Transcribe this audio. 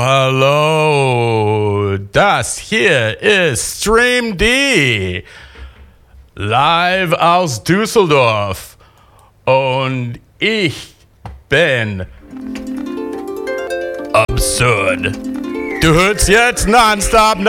Hallo, das hier ist Stream D, live aus Düsseldorf und ich bin absurd. Du hörst jetzt nonstop